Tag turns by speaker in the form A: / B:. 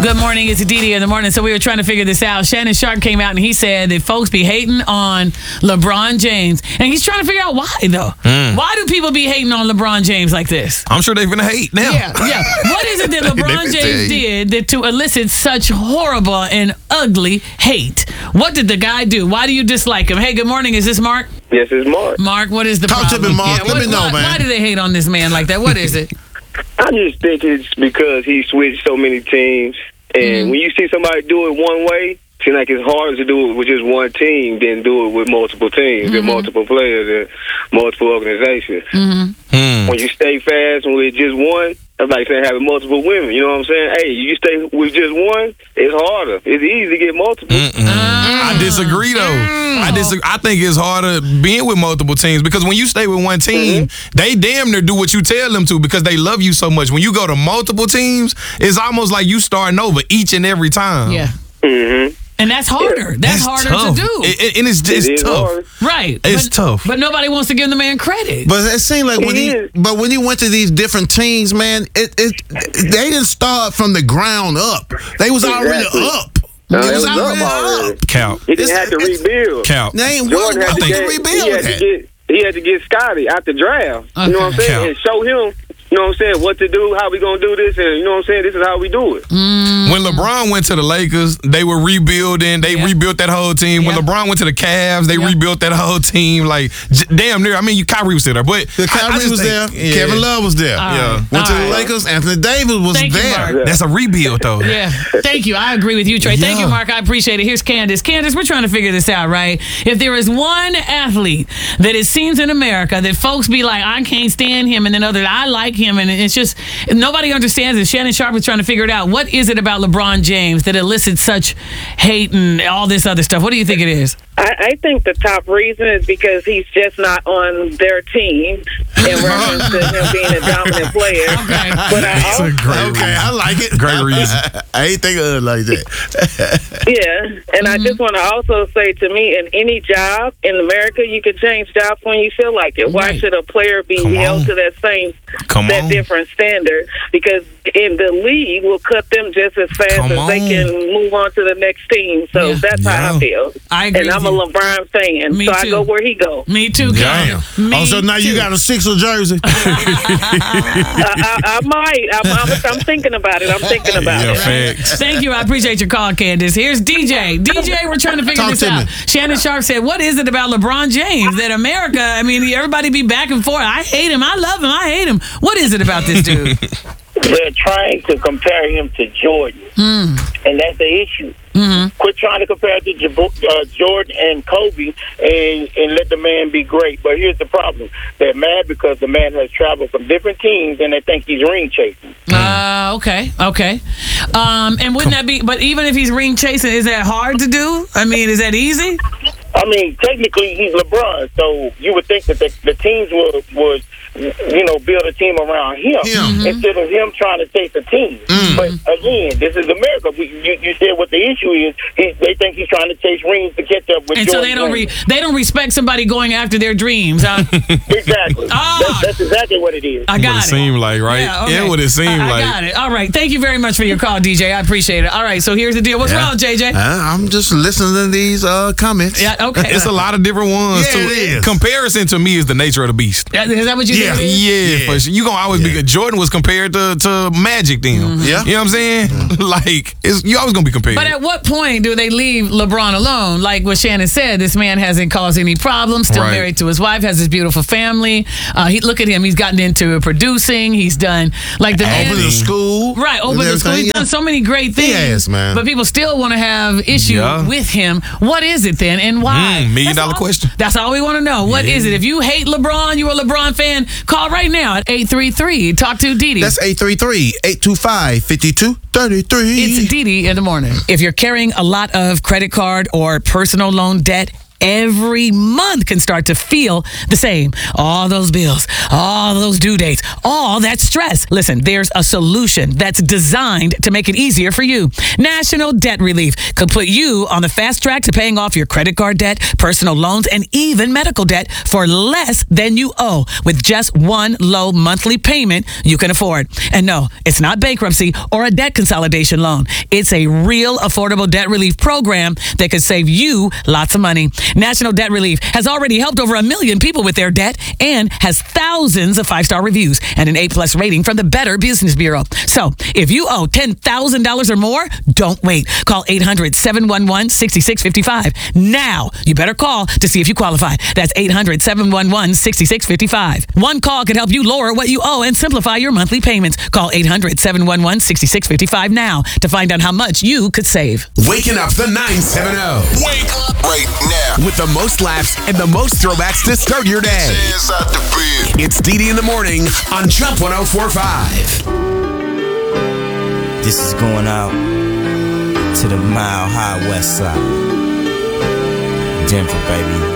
A: Good morning. It's Didi in the morning. So we were trying to figure this out. Shannon Sharp came out and he said that folks be hating on LeBron James. And he's trying to figure out why, though. Why do people be hating on LeBron James like this?
B: I'm sure they're going to hate now.
A: Yeah. What is it that LeBron James did that to elicit such horrible and ugly hate? What did the guy do? Why do you dislike him? Hey, good morning. Is this Mark?
C: Yes, it's Mark.
A: Mark, what is the problem?
D: Talk to me, Mark. Let me know, man.
A: Why do they hate on this man like that? What is it?
C: I just think it's because he switched so many teams. And when you see somebody do it one way, it seems like it's harder to do it with just one team than do it with multiple teams and multiple players and multiple organizations. When you stay fast with just one, that's like saying having multiple women. You know what I'm saying? Hey, you stay with just one, it's harder. It's easy to get multiple.
B: I disagree, though. I think it's harder being with multiple teams because when you stay with one team, they damn near do what you tell them to because they love you so much. When you go to multiple teams, it's almost like you starting over each and every time.
A: Yeah. And that's harder. That's harder
B: tough.
A: to do.
B: And it's just tough.
C: Hard.
A: Right.
B: It's tough.
A: But nobody wants to give the man credit.
D: But it seemed like when he went to these different teams, man, they didn't start from the ground up. They was already up.
C: It was already up.
B: Cap.
C: He didn't have to rebuild.
B: Cap.
C: Jordan had to rebuild. He had to get Scotty out the draft.
A: Okay.
C: You know what I'm saying?
B: Cap.
C: And show him, you know what I'm saying, what to do, how we going to do this, and you know what I'm saying, this is how we do it.
B: When LeBron went to the Lakers, they were rebuilding. They rebuilt that whole team. When LeBron went to the Cavs, they rebuilt that whole team. Like, damn near. I mean, Kyrie was still there. But
D: Kyrie was there. Kevin Love was there. Went to the Lakers. Anthony Davis was there.
B: That's a rebuild, though.
A: Yeah. Thank you. I agree with you, Trey. Thank you, Mark. I appreciate it. Here's Candace. Candace, we're trying to figure this out, right? If there is one athlete that it seems in America that folks be like, I can't stand him, and then others, I like him, and it's just, nobody understands it. Shannon Sharp was trying to figure it out. What is it about LeBron James that elicits such hate and all this other stuff? What do you think it is?
E: I think the top reason is because he's just not on their team in reference to him being a dominant player.
A: Okay.
E: But
D: I like it.
B: Great reason.
D: I ain't think of it like that.
E: yeah, and I just want to also say, to me, in any job in America, you can change jobs when you feel like it. Why should a player be held to that different standard? Because in the league will cut them just as fast as they can move on to the next team. So that's how I feel.
A: I agree.
E: And I'm a LeBron fan, so I go where he goes.
A: Me too,
D: Damn. So now you got a Sixers jersey.
E: I might. I'm thinking about it. I'm thinking about it.
B: Facts.
A: Thank you. I appreciate your call, Candace. Here's DJ. DJ, we're trying to figure this out. Shannon Sharp said, what is it about LeBron James that America, I mean, everybody be back and forth. I hate him. I love him. I hate him. What is it about this dude?
F: They're trying to compare him to Jordan, and that's the issue. Quit trying to compare to Jordan and Kobe and let the man be great. But here's the problem. They're mad because the man has traveled from different teams and they think he's ring chasing.
A: Okay. And wouldn't that be, but even if he's ring chasing, is that hard to do? I mean, is that easy?
F: I mean, technically, he's LeBron, so you would think that the teams would build a team around him instead of him trying to chase a team. But again, this is America. You said what the issue is. They think he's trying to chase rings to catch up with.
A: And
F: Jordan.
A: so they don't respect somebody going after their dreams. Huh?
F: Exactly. That's exactly what it is.
A: I got it.
B: What it seemed like, right?
A: Yeah, okay.
B: What it seemed like.
A: I got it. All right. Thank you very much for your call, DJ. I appreciate it. All right. So here's the deal. What's wrong, JJ?
D: I'm just listening to these comments.
A: Yeah. Okay.
B: It's a lot of different ones, too.
D: It is.
B: Comparison to me is the nature of the beast.
A: Is that what you think?
B: Yeah, for sure. You're going to always be good. Jordan was compared to Magic then.
D: Yeah.
B: You know what I'm saying? Like, you always going to be compared.
A: But at what point do they leave LeBron alone? Like what Shannon said, this man hasn't caused any problems, still married to his wife, has his beautiful family. Look at him. He's gotten into producing. He's done, like, the man.
D: Open the school.
A: Right, open the school. He's done so many great things.
D: Yes, man.
A: But people still want to have issue with him. What is it then, and why?
B: $1 million question.
A: That's all we want to know. What is it? If you hate LeBron, you're a LeBron fan, call right now at 833. Talk to Didi.
D: That's 833-825-5233.
A: It's Didi in the morning. If you're carrying a lot of credit card or personal loan debt, every month can start to feel the same. All those bills, all those due dates, all that stress. Listen, there's a solution that's designed to make it easier for you. National Debt Relief could put you on the fast track to paying off your credit card debt, personal loans, and even medical debt for less than you owe with just one low monthly payment you can afford. And no, it's not bankruptcy or a debt consolidation loan. It's a real affordable debt relief program that could save you lots of money. National Debt Relief has already helped over 1 million people with their debt and has thousands of 5-star reviews and an A+ rating from the Better Business Bureau. So if you owe $10,000 or more, don't wait. Call 800-711-6655. Now, you better call to see if you qualify. That's 800-711-6655. One call can help you lower what you owe and simplify your monthly payments. Call 800-711-6655 now to find out how much you could save.
G: Waking up the 970.
H: Wake up right now.
G: With the most laughs and the most throwbacks to start your day.
H: Hands out the bed.
G: It's DD in the morning on Jump 104.5.
I: This is going out to the Mile High West Side. Denver, baby.